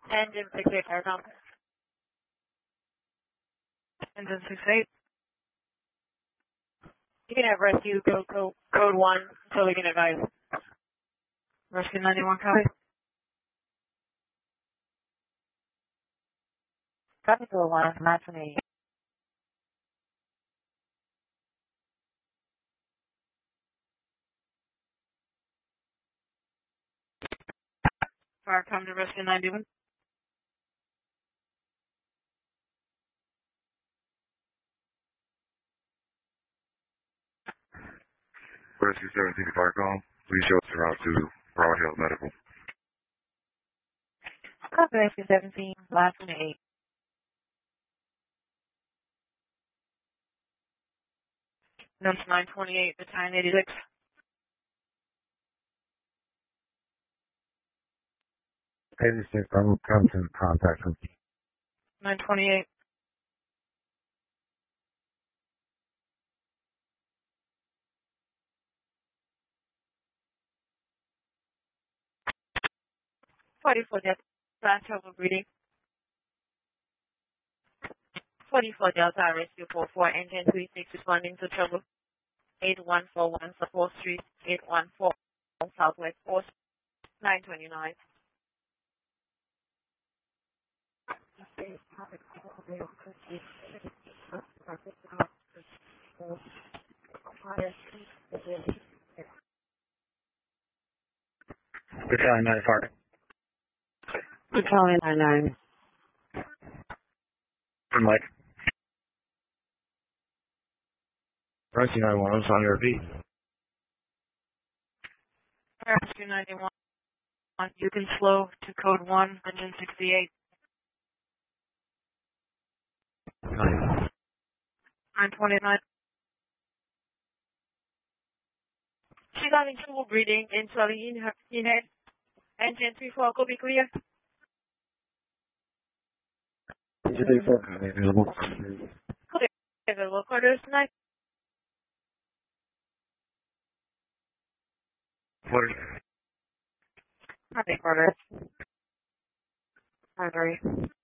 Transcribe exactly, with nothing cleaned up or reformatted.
Engine six eight, Paracom. Engine six eight. You can have rescue go code, code one until we can advise. Rescue ninety-one, copy. Copy to one, nine twenty-eight. Paracom to rescue ninety-one. Rescue seventeen Paracom, please show us around to Broward Health Medical. Copy rescue seventeen, nine twenty-eight. Number nine twenty-eight, battalion eighty-six. eighty-six, I'm coming to contact with you. nine twenty-eight. forty-four Delta, fast travel breeding. forty-four Delta, rescue four four, engine three six, responding to trouble. eight one four one, Support Street, eight one four, Southwest Coast, nine twenty-nine. Battalion ninety-five. Battalion ninety-nine. Mike. Rescue ninety-one, I'm on your feet. Rescue ninety-one, you can slow to code one, engine sixty-eight. nine twenty-nine. She's having trouble breathing and swelling in her in head. Engine three four, go be clear. Clear. Available quarters tonight. Quarters. Copy quarters. Primary.